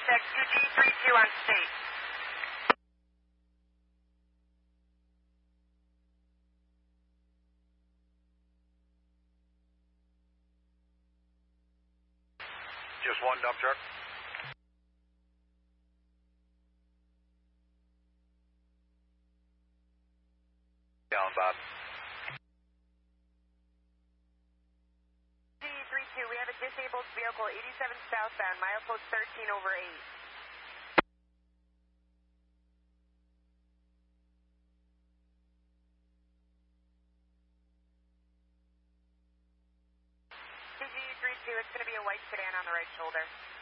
Check 2G32 on state. Just one dump truck. Down, Bob. G32, we have a disabled vehicle, 87 southbound, milepost 13 over 8. CG32, it's going to be a white sedan on the right shoulder.